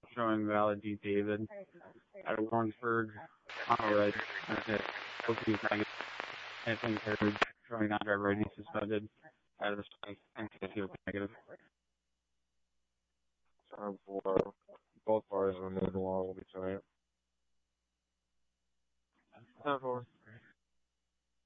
showing valid D. David out of Warrensburg. All right. Okay. Both of these negative. Anything heard showing non-driver ID suspended out of the site. Negative. For both parties are moving along will be tonight. 10-4.